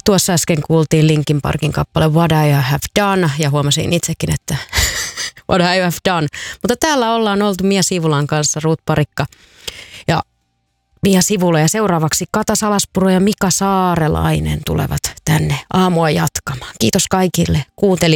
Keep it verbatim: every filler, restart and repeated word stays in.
Tuossa äsken kuultiin Linkin Parkin kappale What I Have Done ja huomasin itsekin, että What I Have Done. Mutta täällä ollaan oltu Mia Sivulan kanssa, Ruut Parikka ja Mia Sivula ja seuraavaksi Kata Salaspuro ja Mika Saarelainen tulevat tänne aamua jatkamaan. Kiitos kaikille kuuntelijoille.